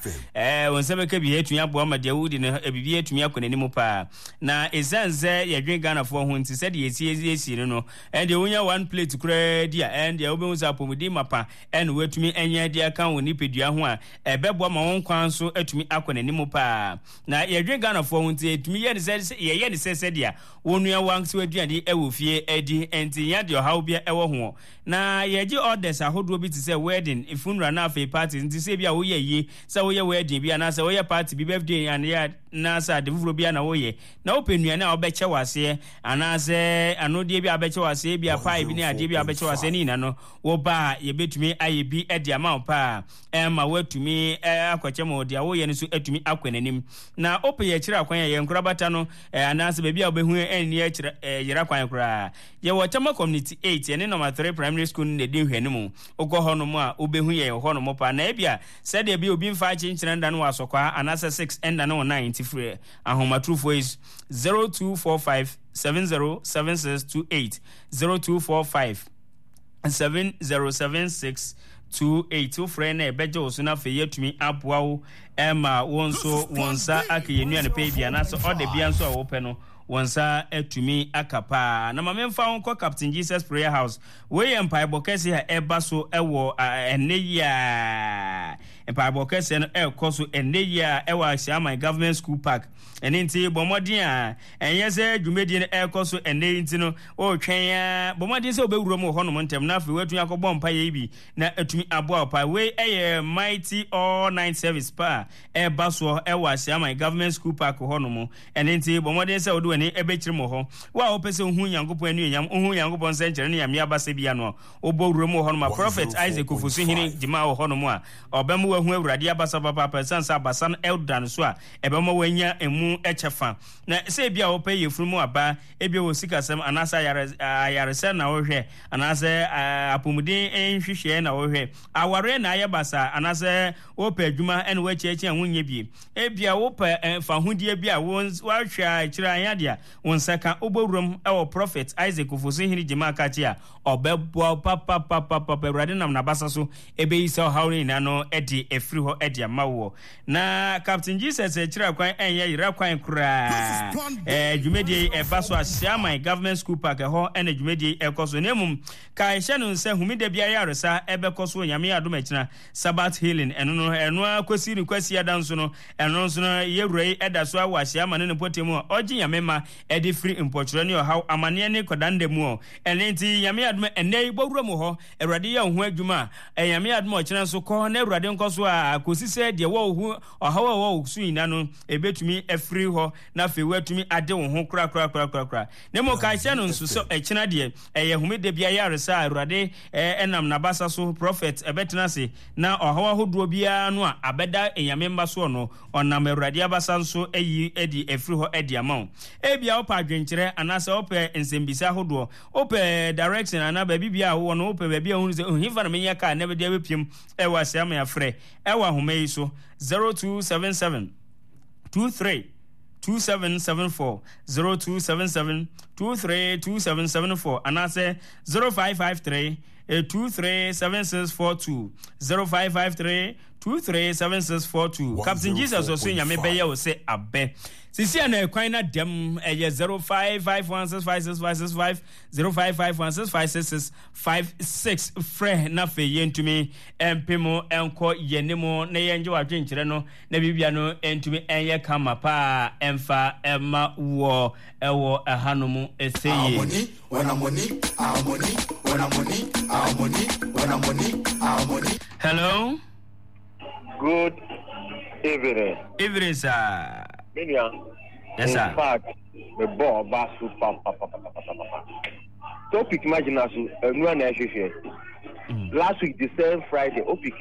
wonsebe ka bi etun abo ama de wudi ne bibi etun akona nimu pa na ezanze yedwen Ghana fo ho nti se de esi no and wonya one plate kura dia and ya obenwu za pomudi mapa and wetumi enya dia kan woni pedua ho a ebebo ma won kwan so atumi akona nimu pa na yedwen Ghana fo ho nti etumi ye ne se dia wonua wansi waduade ewofie edi enti ya de hawo bia ewo ho na yeji orders ahodo bi ti se wedding funeral na afi party nti se bia wo ye yi se wo ye wedding bia na se wo ye party bi birthday and ya na sa de fufuro bia na wo ye na openua na obeche wase ana se anodie bia obeche wase bia pa bi ne ade bia obeche wase ni na no wo ba ye betumi aye bi ede ama pa ma watumi akwache mo dia wo ye ne so atumi akwenanim na ope ye kira kwan ye nkorabata no ana se bia obehu eni ye kira yira kwan kura ye Watama community 8 ene number 3 primary school ne din hwene mu ogo hono mu a obehu ye hono mu pa na bia se de bia obi mfa chinchira nda no wasokwa anasa 6 enda no 90 free ahoma true voice 0245 707628 0245 707628 friend e beje osuna fe yetumi aboa wo ema wonso wonsa akeyenu ane pe bia na so ode bia nso a wo pe no wonsa etumi akapa na mamemfa won ko Captain Jesus Prayer House we empire bokese ha eba so ewo eneya empire bokese no ekoso eneya ewa Asiama Government School Park enti bomodin a enyese dwumedi no ekoso enenti no o twen ya bomodin se obewuro mu hono ntem na afi watu yakobọ mpa ye bi na etumi aboa pa we eye mighty all night service pa eba so ewa Asiama Government School Park hono mu enti bomodin se odo ni ebechiri mo ho wa opese hu Nyankopon anu enyam hu Nyankopon senkyere ne yamia basa bia no obowuro mu ho no ma prophet Isaac Ofosu hini jima ho no mu a obemu wa hu awurade abasa papa percent abasa no eldan so a ebemu wanya emu echefa na se bia ope yefurumu aba ebia wosikasem anasa ayarese na wohwe anasa apomuden enhwehwe na wohwe aware na ayabasa anasa ope adwuma ene wachiachi anwunye bi ebia wope fahudie bia wahwa akira anya wonsaka obowuram ewo prophet Isaac Ofosu hini jima kachi a obebo papa brade nam na basa so ebeisa hawri na no edi efri ho edi amawo na Captain Jesus kira kwan enye yira kwan kura dwumedi ebaso Asiama Government School Park ho ene dwumedi ekoso nemum kai hye nse humide bia yaresa ebekoso nyame adoma kina Sabbath healing eno akosi ni kwasi adanso no eno nso no yewrei edaso awa Asiama ne potemu oji nyame ma edi free import ne how amane ne kodande mu enti nyame adoma ene bowura mu ho erade ya ho adwuma nyame adoma okina so ko na erade nkoso a akosi se de wo hu ohawa wo su ina no ebetumi efri ho na fe watumi ade wo ho kra nemo ka hye no nso so ekina de humide bia yaresa erade enam na basa so prophet ebetena se na ohawa hodo bia no a abeda nyame mba so no onam erade abasa nso eyi edi efri ho edi amount ebia opa adwenkyere anase opa ensembisa hodo opa direction ana ba bibia wo no opa ba bia hu se hifa na menya ka na be dia bepiem ewa Asiama ya frɛ ewa homai so 0277 23 2774 0277 23 2774 anase 0553 237642 0553 237642 Captain Jesus oso nyame beye wo se abe sisi na kwan na dem 0551656565 0551656656 frɛ na fe yentumi empemo enko yenemo na yenje wadwenkyere no na bibia no entumi enye kama pa emfa ema wo ewo ehanomu eseye Hello. Good evening. Evening, sir. Yes, sir. In fact, the ball bass papa. Topic imagine us no na last week the same Friday opik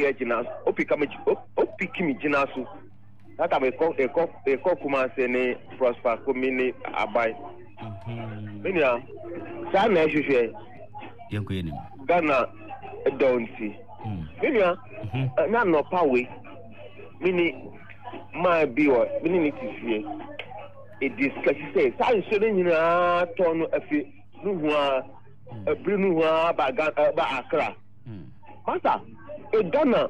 me jinasu that am a kuma say ne prosper komini abai menya sa na hwehwe yanko yenim Ghana don't see menya na no power mini my be what mini need to see a discuss say sa so nyina ton afi nu ho a brinu ho ba Accra master e Ghana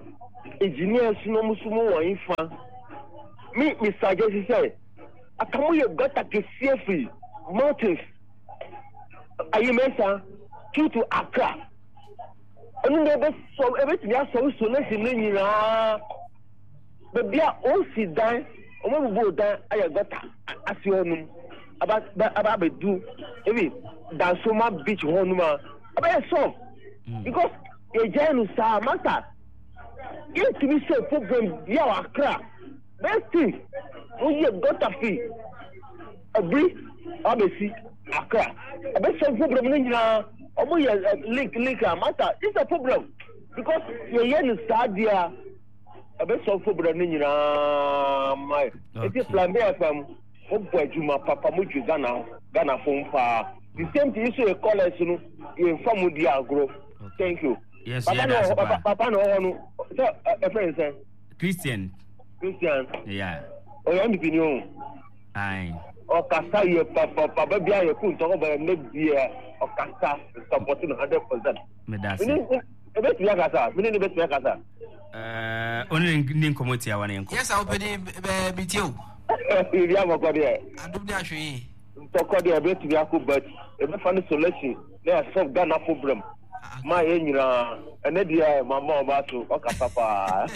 engineers no musumo wa infa me suggest say akamu ye gota ke free mountains ayimesa to Accra onu be so ebetimi aso solution nyina be bia o si dan o mo bo dan aye gota asi onum aba be do ebi dan Soma beach honuma aba so because e jenu sa master it to be so problem bia wa Accra best thing o ye gota free agree abesi Accra aba so problem nyina omo ye link matter it's a problem because ye no sa dia aba so problem nyina mai it plan be afam o boajuma papa moju Ghana fomfa the same thing so e call us no e inform di agro thank you yes papa no so a friend say Christian yeah o ya mi opinion ai o kasa ye papa bia ye ku nto ba na bia o kasa supporting 100% me das e bet bia kasa me ne bet bia kasa only nin committee awane enko yes I open bitio ya mo ko dia adum dia hwe to ko dia bet bia ku but e be find solution na solve Ghana problem ma ye nyina ene dia mama ba to o kasa pa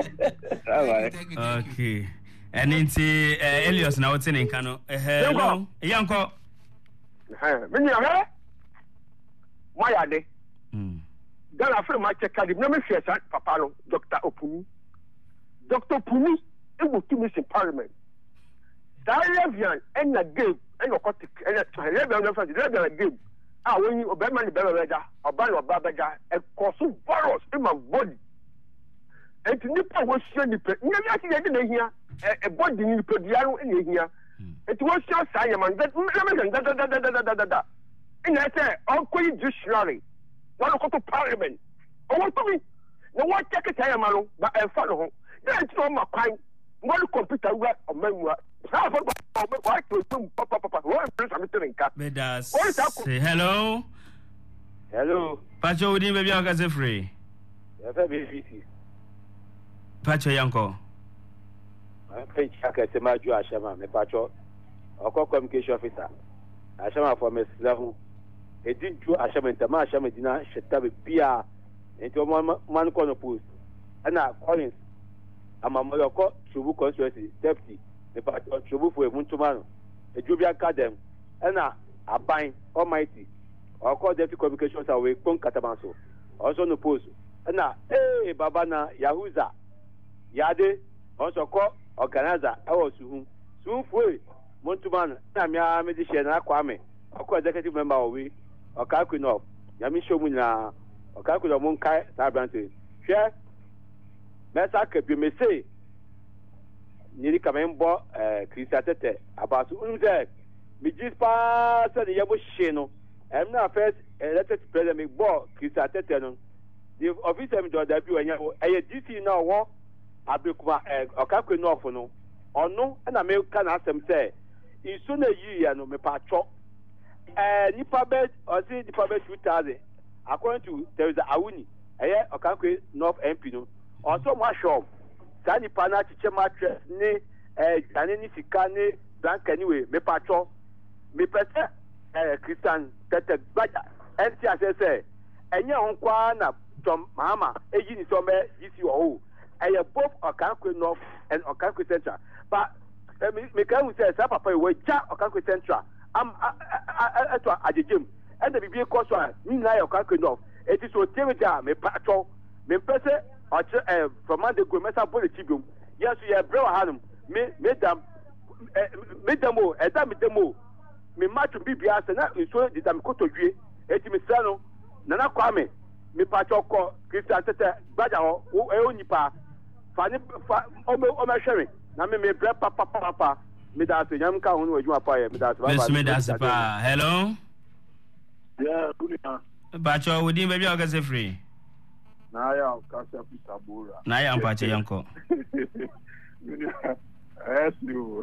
okay and inti Elios na wote ne nka no hello yanko me nya he ma ya de Ghana free ma check card na me fie sa papa no Dr. Pumi e go to miss parliament Diavian and na game and okotik and Diavian na France Diavian game when you obema ni beba beja oba no baba beja e cause virus in my body and nipa wo hia nipa nyame ati de na hia e body ni nipa dia no na hia it was just say man that da ina say onkoyi judiciary one go to parliament o want to me no what take it here man ba e fa no ho na ti no ma kwan ngolu computer wa o manwa sa for ba to papa wo en press am tinka bedas say hello Pacho udi baby aka say free ya fa BBC Pacho yanko French aka se maju ashama me Pacho oko communication officer ashama for me level edinju ashama ntama ashama dina sheta be bia enti man ko no post ana Collins amamoyoko chubu constituency deputy me Pacho chubu for emuntuma ejubi academy ana aban almighty oko deputy communication officer we pon katabanso also no post ana baba na yahuza yade also ko organizer ewo suhufue montuman na mia me di share na kwame oko executive member owi okaku no yami show mu na okaku do mon kai sabrante hwe mesa ka bi me say nyiri kamembo Christian Tete abasu unze mi jispa se de yabo hye no em na first elected president me bo Christian Tete no the officer me do da bi wanya eye DC na wo abekuma okaku no ofo no ono na me ka na asem say isu na yi ya no me pacho nipa bed or see nipa bed 2000 according to there is awuni okaku North MP no also ma shop sa nipa na chiche mattress ni jane ni sika ni blank anyway me pacho me pese Christian Tete Gbaja enti asese enye honkwa na Tom Mama eji ni so me GC wo both Okankwe North and Okankwe Central but me can say sa papa we ja Okankwe Central am to ajejem and the bibi course ni na Okankwe North it is so terrible me pacho me pese from Monday go mesa bole tibum yes you bro hanum me dam o edam demo me match bibia se na so di dam ko to dwie eti me sra no nana kwame me pacho ko Christian Tete Gbaja ho onipa fani o me hwere na me bre papa me da so nyam ka ho no adwuma pa ye me da so pa hello yeah kunia Pacho wodi baby o ga se free na ya Kasha Peter Bora na ya mpache yanko yes you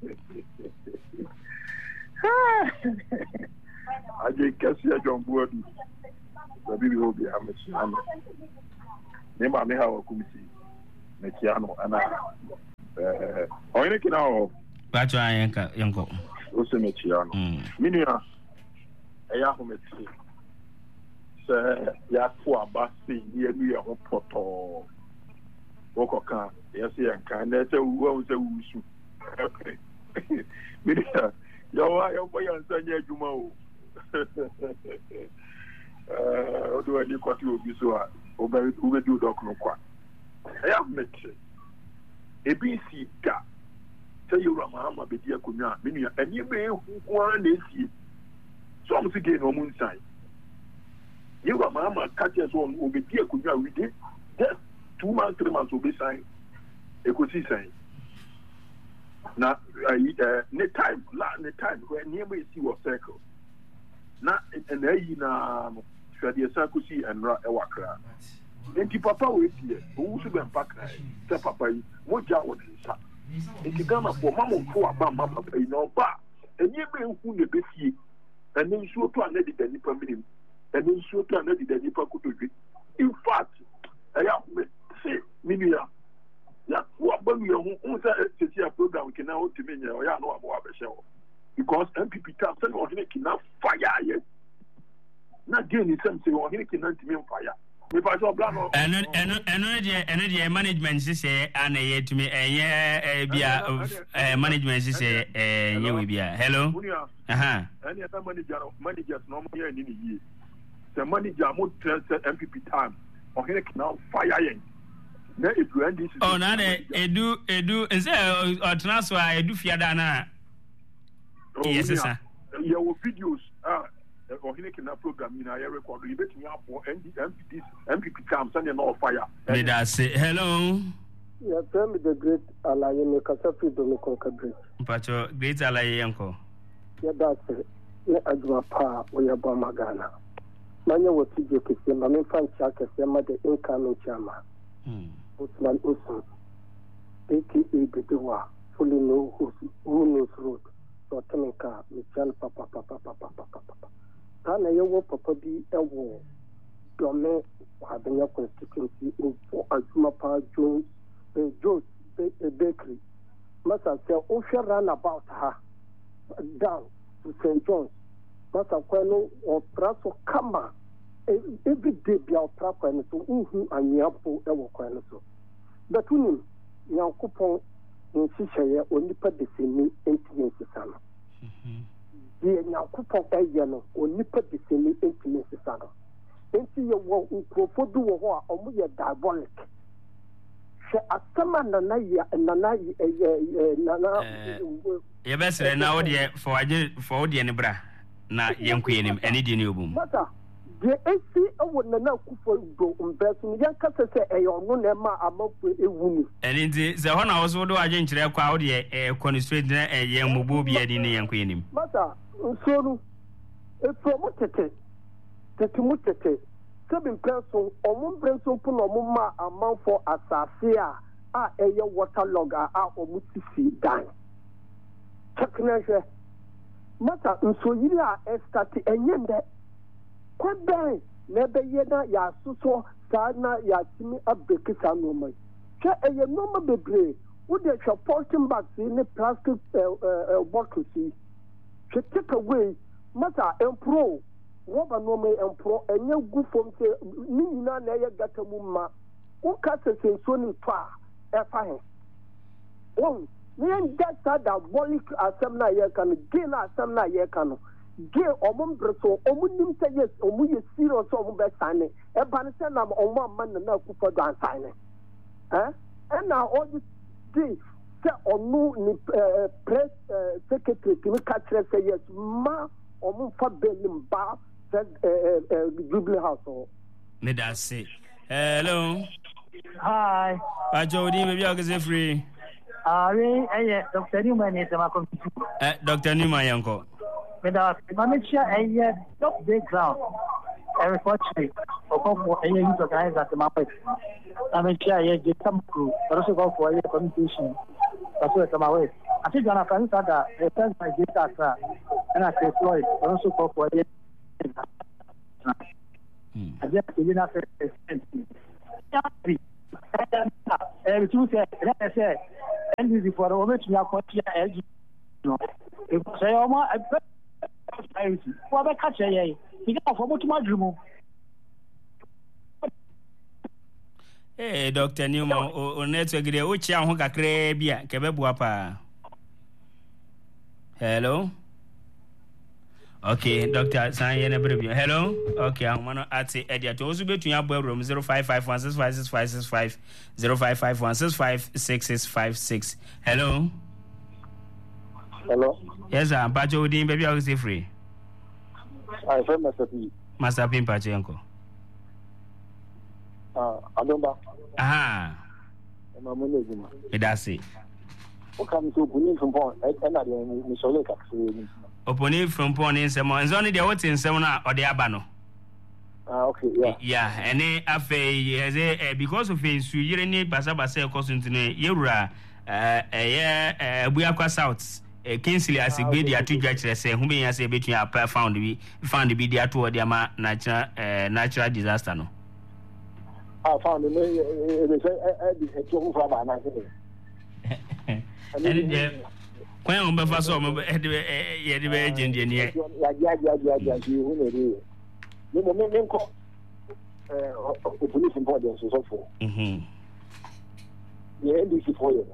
aje kasi ya John Buadu baby will be amesiano ne ma me ha wa kumisi Mechiano and or anything now. That's why Yanko. Also Mechiano. Minia, a Yahometi. Sir, Yakua Basti, near Poto. Wokoka, yes, and that's a wusu. Okay. Minia, your boy and Sanya Jumo. Do I need what you be so? Who do Docno Qua? I have met a BC da. Say you Ramama be dear Kuna, Minia, and you may one is some again on moon side. You Ramama catches one will be dear Kuna with it. Just 2 months, 3 months will be signed. A good sign. Now, the time when you may see what circle. Now, and then Shadia Sakusi and Ewakra. And the papa with you, who should be partner, the papa, what Jawan is up. If you come up for Mamma for Mamma, you know, but and you may who the best and then show to another than the permanent, and then show to another than the could. In fact, I have say, Minia, that what you who say a program can now to me, or I know about the show. Because MPP taps and or making enough fire yet. Not doing something or making fire. If I saw Blano and management say, and yet to me, be a management say, you will be a hello. Any other managers normally in a year. The manager would tell MPP time or he now fire. Oh, now they do, and say, or transfer, I do Fiadana. Yes, sir. Your videos or he can program in our record. You bet me up for MPP comes and you're not fire. Did I say hello? Yeah, tell me the great Alaye Kasafi Domiko Kabri. But your great Alaye uncle. Yeah, that's it. Let Adwapa or your Bamagana. Manya was TJ Kissim, I mean, Fan Chaka, the incoming chama. Usman Usman, aka Bedua, fully know who knows road. So Tamika, Michel Papa. Tana Yawo Papa be a war. Dome having a constituency for Azumapa Jones, a bakery. Massa say, Osha ran about her down to St. John's. Massa Queno or Praso Kama. Every day be our proper and so and Yapo Ewo Quenoso. But when you coupon in Sishaya or Nipa de Semi intimacy sana. The Yakupo Ayano or Nipa de Semi intimacy sana. Enti ya wo ukrofodu wo ho a omo ye diabolic. She asama nana ye besere na wo de for de ne bra na yenkoyenim ene de ne obum. Mata de esi owo nana kufo do umbesu yan kasa se eyo na ma amafo ewuni. Ene nti se ho na wo so do agye nkire kwa wo de constituent na ye mbobo bi ade ne yenkoyenim. Mata nsonu efro tete seven person omun brenso pu no mumma amanfo asase a eye waterlog a omutisi dan teknese mata nsoyiri a estati enyende kwaben na beye na ya suso sa na ya timi abekisa no mai ke eye no ma bebre wo de hwa portion bags ni plastic bottles ke take away mata empro Roba no me empro enye gu fom se ni nyina na ye gata mu ma wo ka se senso ni twa e fa he won ni en gata da bolic asem na ye kan ge na asem na ye kan ge omum breso omunim se yes omu ye serious omu be sane e ban se na omu amman na ku for dan sane and now all this day se onu ni press secretary ni ka tre say yes ma omu fa belim ba Jubilee House. Me that's it. Hello. Hi. Jody, maybe I'll get free. Dr. Newman is my computer. Dr. Newman, uncle. But I'm sure top background. Unfortunately, a youth organizer at the market. I'm sure I get some crew, but also go for a communication. That's what I'm away. I think I'm a friend that the first I get that and I say Floyd, but also go for a I just didn't have to say, let us say, and this for the moment you are quite LG. If I say, oh, my, what I catch a you got for much more room. Hey, Dr. Newman, on network, which I want a crabia, Kebebuapa. Hello? Okay, Dr. Sanya Brevia. Hello? Okay, I'm going to add the idea to also between your bedroom 0551656565 0551656656. Hello? Hello? Yes, I'm Pacho Udin, baby, I will say free. I'm from Master P. Master Pim Pachenko. Adonba. Aha. That's it. What comes to Punin from Pond? And I didn't show you. Opponent from Pond in Semon, it's only the what's in Semona or the Abano. Okay, yeah. Yeah, and then after because of his Suyirene Basabase Cosintine, Yura, Buakwa South, Kingsley as a good year to judge, whom he has a bit found the video toward the natural disaster. No. I found the when on the first summer, police importance is awful. The NDC for you.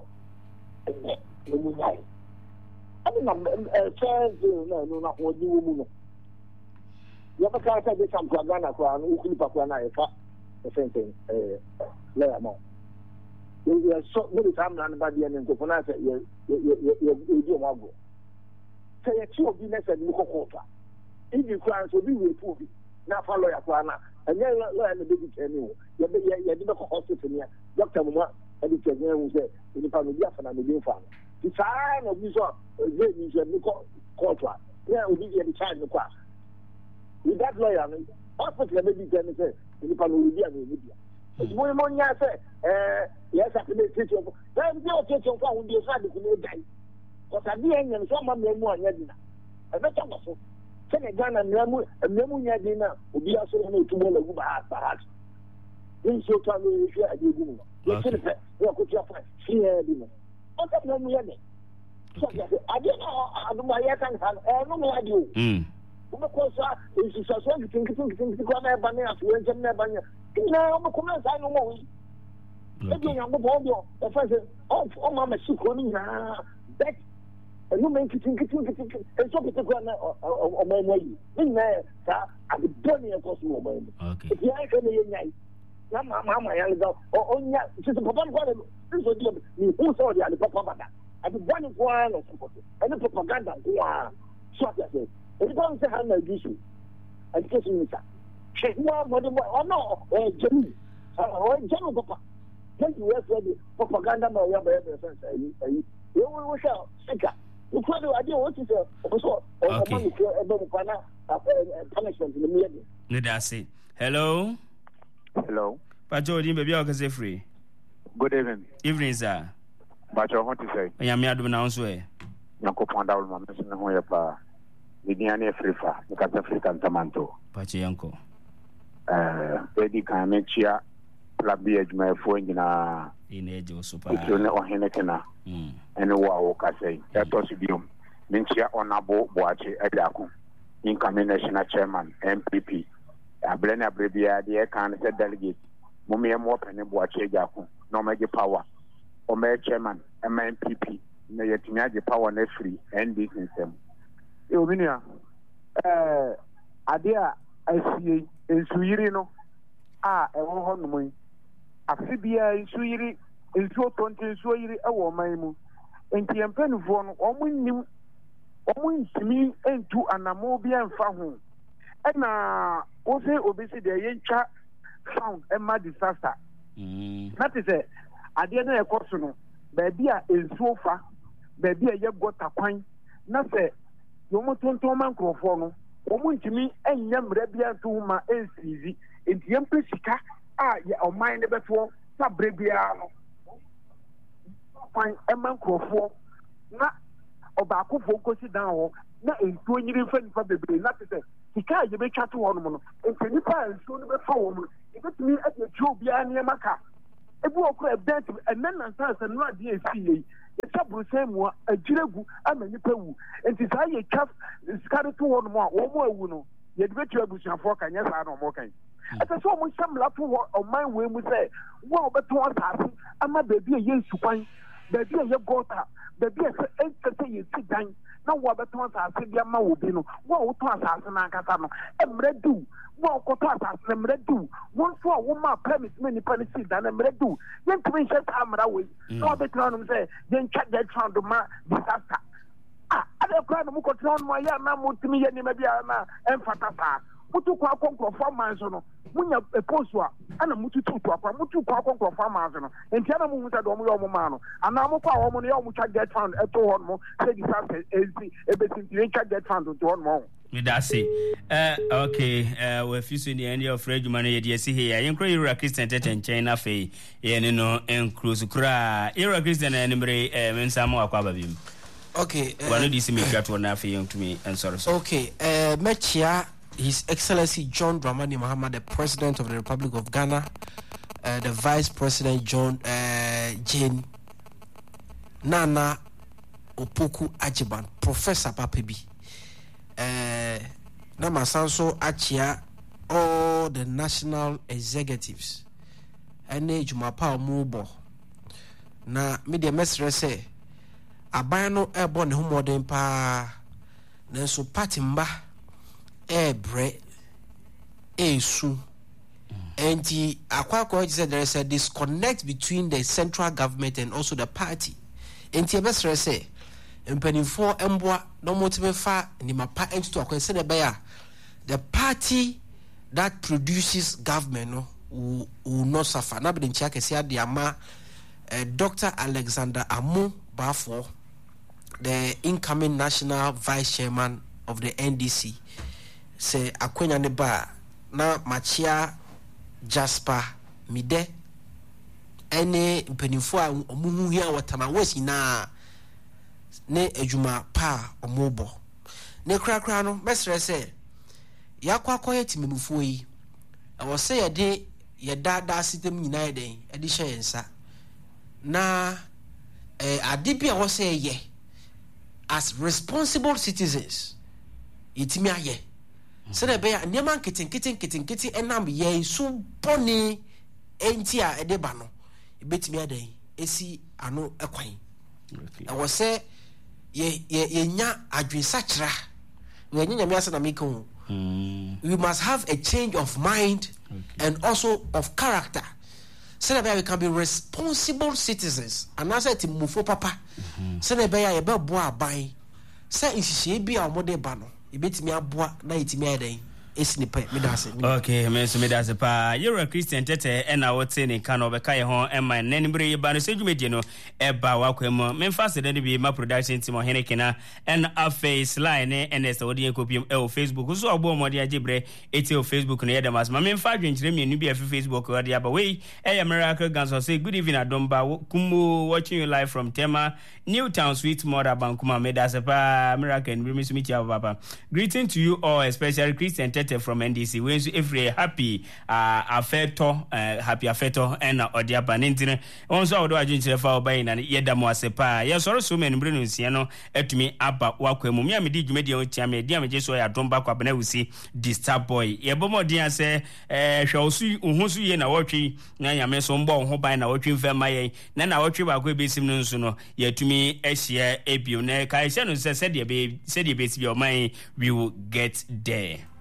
I mean, I'm not what you you ever can't say some Pagana, who could Papana, the same thing, Layamo. You are so many times on the end of the you say a two of the next and Mukoka. If you cry, so we will prove it. Now follow your plan, and then learn the baby anymore. You did not hospital here. Dr. Muma, and it's a man who said, in the family, and I'm the family. The sign of this is a contract. Yeah, we need to child in the class. With that lawyer, hospital, maybe can say, in the family, will be a media. It's more money, I say, yes, I can make it. Then the occasion will be a side of the day. Because at the end, someone may more than a better muscle. Senegal and Nemunia dinner will be also to win a good perhaps. In so time, we share a good woman. You could have here dinner. What of Nemunia? So I didn't know how to buy a can have no idea. Because it's a song to think to come a banner to enter Nebania. Now, I'm a comment, I know more. Again, I'm a body of oh, Mamma, she calling that. And you make it and so particular or my way. In there, at the burning of course, okay. If you ain't any Mamma, I go, oh, yeah, it's a papa. This will be who saw the papa. At the burning one or something. And the propaganda, so I say, it's going to have no issue. And kissing me, sir. Check one, oh no, or Jenny, or General Papa. Thank you, the propaganda, my way, you will shall think. You could do idea what is also punishment in the media. That's it. Hello. Hello. Pacho, baby, I can say free. Good evening. Evening, sir. Pacho, what to say? I am here to announce where. Yanko Panda, my mission, who you are. Vidiane Frifa, the Catafrican Tamanto. Pacho Yanko. Eddie Kamechia, Plabiage, my phone in age or super. Or Henekena. And wow, say that was Bium. Minchia Honorable Boache Edaku, incoming national chairman, MPP. Ablena Brevia, the Ekan said delegate, Mumia Mop and Boache Jaku, no major power, or mayor chairman, MPP, Nayatina power net free, and business them. Ilminia, Adia, I see in Suirino, a one Afibia in Suiri. Nsuo tonte nsuo yiri ewo man mu enti empanifo no omuntimi entu anamo bia mfa ho na wo se obisi de yentwa sound emma disaster that is ade na ekoso no ba bia nsuo fa ba bia ye gota kwan na se yo motonton man krofo no omuntimi enya mra bia to ma ensizi enti empesika a ye oman ne beto sa brebia no Emma Crawford, not Obako Focosi down, not in 2 years for the baby, not to say, he can't be chat to one woman, and 25 and soon before woman. It got me at the job behind Yamaka. ebu okura event enna sansa no ade esi yesa brusen mu agiregu ama nipa wu enti saa ye kaf skare to won mu a wo mu awu no ye de betu abusuafo kan ye saa no mo kan ata so mo samla to oman we mu say wo obeto asase ama bebi ye nsupan bebi ye gota bebi ye se ye sidan na wo beto asase bia ma wo bi no wo to asase na nkasa no emredu wo koto asase na emredu won so wo ma premise me ni pani sidan emredu yen tumi hye amra we no beto no say yen twa that round ma disaster ada kwa no ko tron mo ya na mo tumi ye ni ma bia na emfata sa mutu kwa konkrofo manso no munya eposo ana mutu tutu akwa mutu kwa konkrofo manso no enti ana mu huta do mo yo mo ma no ana mo kwa wo mo no yo mo twa get found eto hon mo say disaster ezi ebesinti twa get found to hon mo me da say okay we fi so the end of Fred Juma no ye de si here yen kro Ira Christian teten China fe ye ne no enclose kra Ira Christian na nimre mensa mo akwa ba bim okay one of these me twa na fe yen to me and sorry okay mechia His Excellency John Dramani Mahama, the President of the Republic of Ghana, the Vice President Jane Nana Opoku Ajiban, Professor Papebi, Namasanso Achia, all the national executives, and Jumapa Mubo. Na media mestre say, Abano airborne humodem pa, Nenso Patimba. Ebre esu and akwa said there is a disconnect between the central government and also the party and tbesre say empanifo emboa no motive fa ni mapa ensto akwa se the party that produces government no will not suffer na be nchia kese ade ama Dr. Alexander Amu Bafo, the incoming national vice chairman of the NDC, say akwenya ne ba na machia Jasper Mide ene mpanifo a omuhu hia watama wasi na ne adwuma pa omobo ne krakra no mesre say yakwa koye timemufo yi awo say yede yeda sitem nyina den edi hye yensa na ade bia wo say ye as responsible citizens yitimi aye se na be ya nyama nketen enam ye su boni enti a ede ba no ebetimi adan esi ano ekwan awo say ye nya adwensa kira we nya nyame asa na meko we must have a change of mind and also of character so that we can be responsible citizens and as it mufo papa so that we be bo aban say insise bi a omode ba no ebetimi aboa na yitimi adan esnipe medase okay medase pa Ira Christian tete ena wote ne kan obeka ye ho ema nanimbre ye ba no sedwumedie no eba wakwem memfase de bi ma production team ohene kena en aface line ns wodi enkopium e o Facebook so ogbo mode agebre eti o Facebook no yedamas ma memfa dwenkyere mienu bi afi Facebook wodi aba we e Miracle Ganso say good evening Adomba Kumu watching you live from Tema Newtown Sweet Mother Bankuma medase pa Miracle and Remi Smith papa greeting to you all, especially Christian from NDC. We every happy afeto happy afeto and odiapa nintine onso odo ajunchire fa obai na yeda mo asepa ya soro so men brenu nsia no etumi aba wakwemu me amedi dwumedi o tia me dia me jeso ya domba kwa bana wusi disturb boy ye bomo dia se hwaosu uhusu ye na wotwe na nyame so mbo ho ban na wotwe mfa maye na wotwe ba kwa besim no nso no yetumi ehia ebio na kai se no se de be si bi o man we will get there.